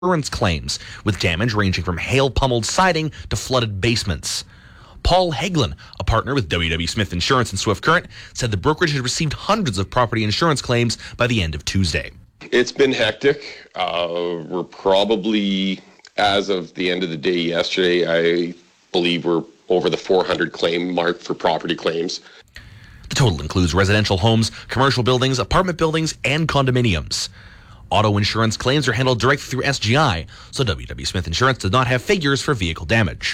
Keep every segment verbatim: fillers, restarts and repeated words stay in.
insurance claims, with damage ranging from hail-pummeled siding to flooded basements. Paul Hagelin, a partner with W W Smith Insurance and Swift Current, said the brokerage had received hundreds of property insurance claims by the end of Tuesday. It's been hectic. Uh, we're probably, as of the end of the day yesterday, I believe we're over the four hundred claim mark for property claims. The total includes residential homes, commercial buildings, apartment buildings, and condominiums. Auto insurance claims are handled directly through S G I, so W W Smith Insurance does not have figures for vehicle damage.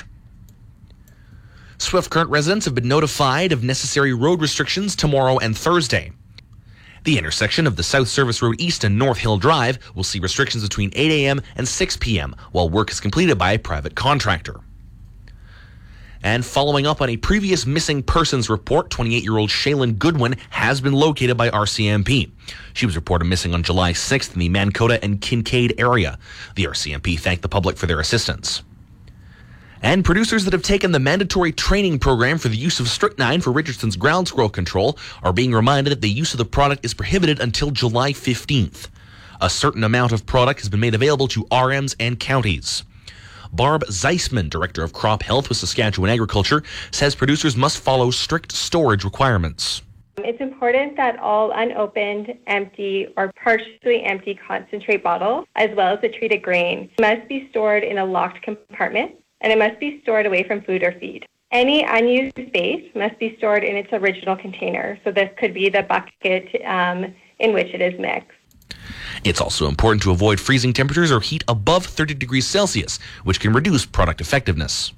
Swift Current residents have been notified of necessary road restrictions tomorrow and Thursday. The intersection of the South Service Road East and North Hill Drive will see restrictions between eight a.m. and six p.m. while work is completed by a private contractor. And following up on a previous missing persons report, twenty-eight-year-old Shaylin Goodwin has been located by R C M P. She was reported missing on July sixth in the Mankota and Kincaid area. The R C M P thanked the public for their assistance. And producers that have taken the mandatory training program for the use of strychnine for Richardson's ground squirrel control are being reminded that the use of the product is prohibited until July fifteenth. A certain amount of product has been made available to R Ms and counties. Barb Zeisman, Director of Crop Health with Saskatchewan Agriculture, says producers must follow strict storage requirements. It's important that all unopened, empty, or partially empty concentrate bottles, as well as the treated grain, must be stored in a locked compartment, and it must be stored away from food or feed. Any unused space must be stored in its original container, so this could be the bucket um, in which it is mixed. It's also important to avoid freezing temperatures or heat above thirty degrees Celsius, which can reduce product effectiveness.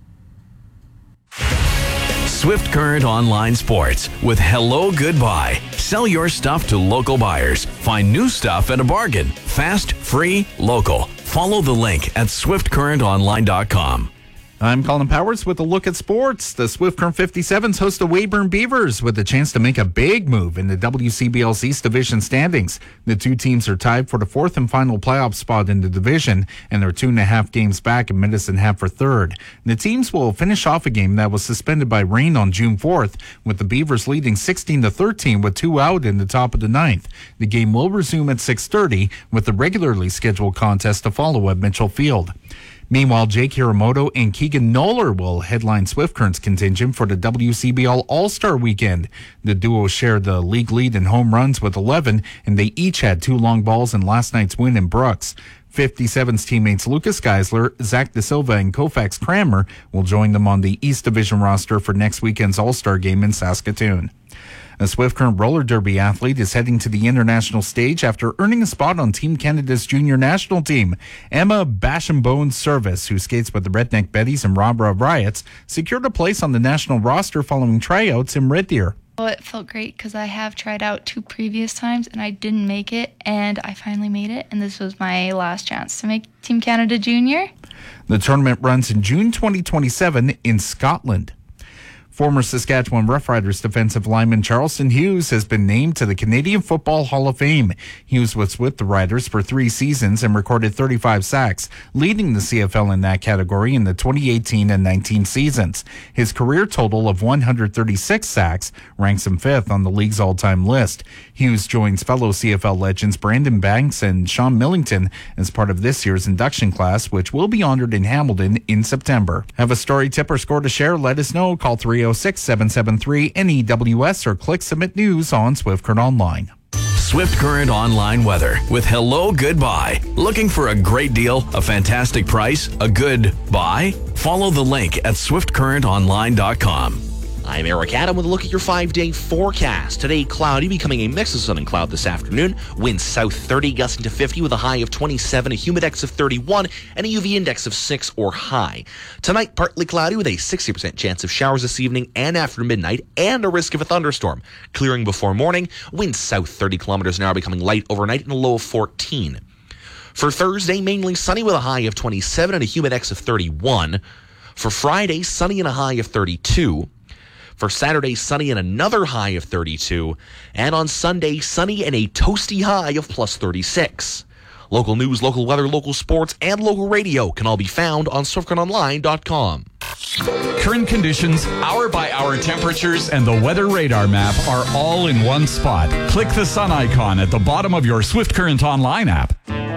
Swift Current Online Sports with Hello Goodbye. Sell your stuff to local buyers. Find new stuff at a bargain. Fast, free, local. Follow the link at swift current online dot com. I'm Colin Powers with a look at sports. The Swift Current fifty-sevens host the Weyburn Beavers with a chance to make a big move in the W C B L's East Division standings. The two teams are tied for the fourth and final playoff spot in the division, and they're two and a half games back and Medicine Hat for third. The teams will finish off a game that was suspended by rain on June fourth, with the Beavers leading sixteen to thirteen with two out in the top of the ninth. The game will resume at six thirty, with the regularly scheduled contest to follow at Mitchell Field. Meanwhile, Jake Hiramoto and Keegan Noller will headline Swift Current's contingent for the W C B L All-Star Weekend. The duo shared the league lead in home runs with eleven, and they each had two long balls in last night's win in Brooks. fifty-sevens teammates Lucas Geisler, Zach De Silva, and Koufax Kramer will join them on the East Division roster for next weekend's All-Star game in Saskatoon. A Swift Current roller derby athlete is heading to the international stage after earning a spot on Team Canada's junior national team. Emma Basham-Bones Service, who skates with the Redneck Betties and Robra Riots, secured a place on the national roster following tryouts in Red Deer. Well, it felt great because I have tried out two previous times and I didn't make it, and I finally made it, and this was my last chance to make Team Canada Junior. The tournament runs in June twenty twenty-seven in Scotland. Former Saskatchewan Roughriders defensive lineman Charleston Hughes has been named to the Canadian Football Hall of Fame. Hughes was with the Riders for three seasons and recorded thirty-five sacks, leading the C F L in that category in the twenty eighteen and nineteen seasons. His career total of one hundred thirty-six sacks ranks him fifth on the league's all-time list. Hughes joins fellow C F L legends Brandon Banks and Sean Millington as part of this year's induction class, which will be honored in Hamilton in September. Have a story, tip, or score to share? Let us know. Call three oh six, seven seven three, N E W S or click Submit News on Swift Current Online. Swift Current Online weather with Hello Goodbye. Looking for a great deal, a fantastic price, a good buy? Follow the link at swift current online dot com. I'm Eric Adam with a look at your five-day forecast. Today, cloudy, becoming a mix of sun and cloud this afternoon. Winds south thirty, gusting to fifty with a high of twenty-seven, a humidex of thirty-one, and a U V index of six or high. Tonight, partly cloudy with a sixty percent chance of showers this evening and after midnight, and a risk of a thunderstorm. Clearing before morning, winds south thirty kilometers an hour, becoming light overnight and a low of fourteen. For Thursday, mainly sunny with a high of twenty-seven and a humidex of thirty-one. For Friday, sunny and a high of thirty-two. For Saturday, sunny and another high of thirty-two. And on Sunday, sunny and a toasty high of plus thirty-six. Local news, local weather, local sports, and local radio can all be found on swift current online dot com. Current conditions, hour-by-hour temperatures, and the weather radar map are all in one spot. Click the sun icon at the bottom of your Swift Current Online app.